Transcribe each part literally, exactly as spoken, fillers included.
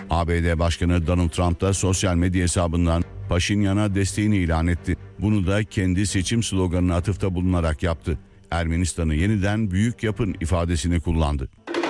A B D Başkanı Donald Trump da sosyal medya hesabından Paşinyan'a desteğini ilan etti. Bunu da kendi seçim sloganına atıfta bulunarak yaptı. Ermenistan'ı yeniden büyük yapın ifadesini kullandı.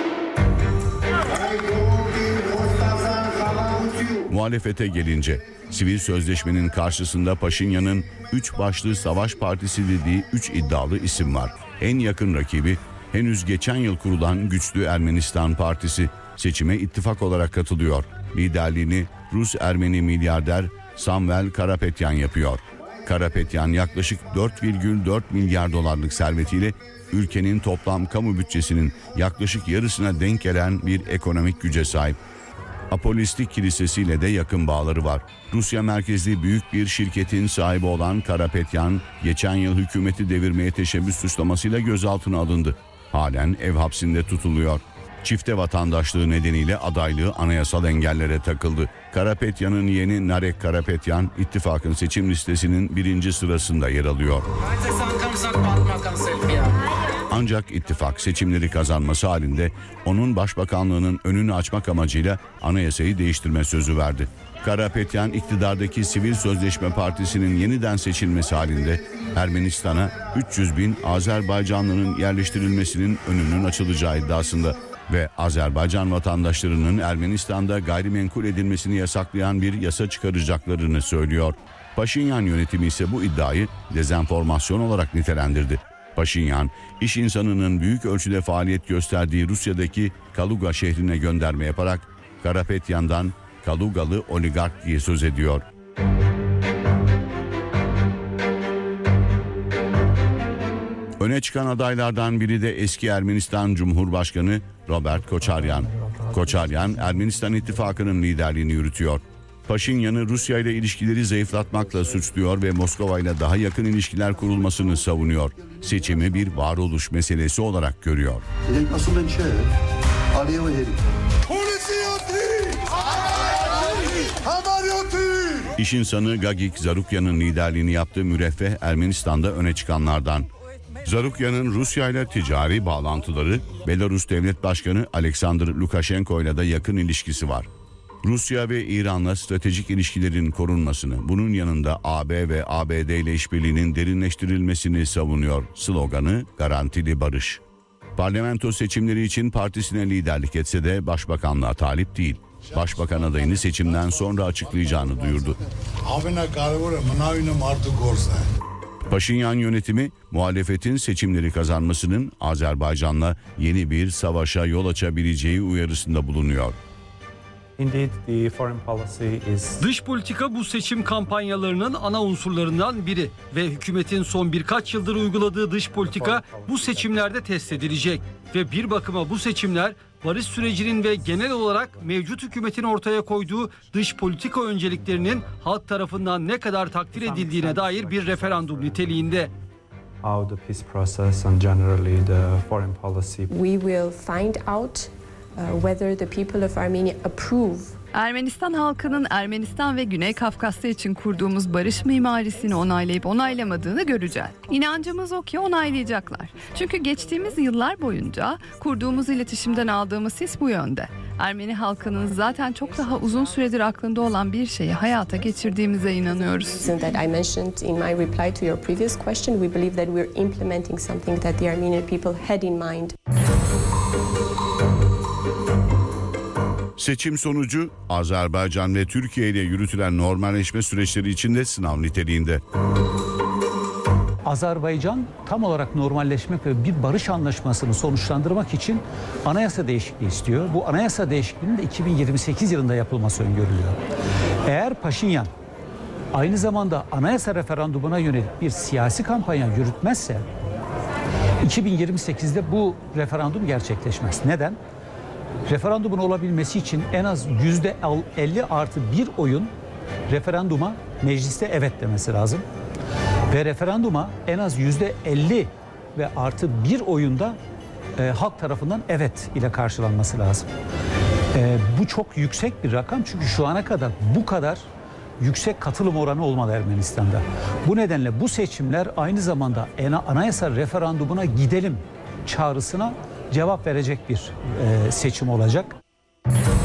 Muhalefete gelince, sivil sözleşmenin karşısında Paşinyan'ın üç başlı savaş partisi dediği üç iddialı isim var. En yakın rakibi henüz geçen yıl kurulan Güçlü Ermenistan Partisi seçime ittifak olarak katılıyor. Liderliğini Rus-Ermeni milyarder Samvel Karapetyan yapıyor. Karapetyan yaklaşık dört virgül dört milyar dolarlık servetiyle ülkenin toplam kamu bütçesinin yaklaşık yarısına denk gelen bir ekonomik güce sahip. Apolistik Kilisesi'yle de yakın bağları var. Rusya merkezli büyük bir şirketin sahibi olan Karapetyan, geçen yıl hükümeti devirmeye teşebbüs suçlamasıyla gözaltına alındı. Halen ev hapsinde tutuluyor. Çifte vatandaşlığı nedeniyle adaylığı anayasal engellere takıldı. Karapetyan'ın yeğeni Narek Karapetyan, ittifakın seçim listesinin birinci sırasında yer alıyor. Ancak ittifak seçimleri kazanması halinde onun başbakanlığının önünü açmak amacıyla anayasayı değiştirme sözü verdi. Karapetyan, iktidardaki Sivil Sözleşme Partisi'nin yeniden seçilmesi halinde Ermenistan'a üç yüz bin Azerbaycanlı'nın yerleştirilmesinin önünün açılacağı iddiasında ve Azerbaycan vatandaşlarının Ermenistan'da gayrimenkul edilmesini yasaklayan bir yasa çıkaracaklarını söylüyor. Paşinyan yönetimi ise bu iddiayı dezenformasyon olarak nitelendirdi. Paşinyan, iş insanının büyük ölçüde faaliyet gösterdiği Rusya'daki Kaluga şehrine gönderme yaparak Karapetyan'dan Kalugalı oligark diye söz ediyor. Öne çıkan adaylardan biri de eski Ermenistan Cumhurbaşkanı Robert Koçaryan. Koçaryan, Ermenistan İttifakı'nın liderliğini yürütüyor. Paşinyan'ı Rusya ile ilişkileri zayıflatmakla suçluyor ve Moskova ile daha yakın ilişkiler kurulmasını savunuyor. Seçimi bir varoluş meselesi olarak görüyor. İş insanı Gagik Zarukyan'ın liderliğini yaptığı müreffeh Ermenistan'da öne çıkanlardan. Zarukyan'ın Rusya ile ticari bağlantıları, Belarus Devlet Başkanı Alexander Lukashenko ile de yakın ilişkisi var. Rusya ve İran'la stratejik ilişkilerin korunmasını, bunun yanında A B ve A B D ile işbirliğinin derinleştirilmesini savunuyor. Sloganı garantili barış. Parlamento seçimleri için partisine liderlik etse de başbakanlığa talip değil. Başbakan adayını seçimden sonra açıklayacağını duyurdu. Paşinyan yönetimi muhalefetin seçimleri kazanmasının Azerbaycan'la yeni bir savaşa yol açabileceği uyarısında bulunuyor. Dış politika bu seçim kampanyalarının ana unsurlarından biri ve hükümetin son birkaç yıldır uyguladığı dış politika bu seçimlerde test edilecek ve bir bakıma bu seçimler barış sürecinin ve genel olarak mevcut hükümetin ortaya koyduğu dış politika önceliklerinin halk tarafından ne kadar takdir edildiğine dair bir referandum niteliğinde. We will find out uh, whether the people of Armenia approve. Ermenistan halkının Ermenistan ve Güney Kafkasya için kurduğumuz barış mimarisini onaylayıp onaylamadığını göreceğiz. İnancımız o ki onaylayacaklar. Çünkü geçtiğimiz yıllar boyunca kurduğumuz iletişimden aldığımız his bu yönde. Ermeni halkının zaten çok daha uzun süredir aklında olan bir şeyi hayata geçirdiğimize inanıyoruz. That I mentioned in my reply to your previous question, we believe that we're implementing something that the Armenian people had in mind. Seçim sonucu Azerbaycan ve Türkiye ile yürütülen normalleşme süreçleri içinde sınav niteliğinde. Azerbaycan tam olarak normalleşmek ve bir barış anlaşmasını sonuçlandırmak için anayasa değişikliği istiyor. Bu anayasa değişikliğinin de iki bin yirmi sekiz yılında yapılması öngörülüyor. Eğer Paşinyan aynı zamanda anayasa referandumuna yönelik bir siyasi kampanya yürütmezse iki bin yirmi sekizde bu referandum gerçekleşmez. Neden? Referandumun olabilmesi için en az yüzde elli artı bir oyun referanduma mecliste evet demesi lazım. Ve referanduma en az yüzde elli ve artı bir oyunda e, halk tarafından evet ile karşılanması lazım. E, bu çok yüksek bir rakam çünkü şu ana kadar bu kadar yüksek katılım oranı olmadı Ermenistan'da. Bu nedenle bu seçimler aynı zamanda anayasa referandumuna gidelim çağrısına cevap verecek bir e, seçim olacak.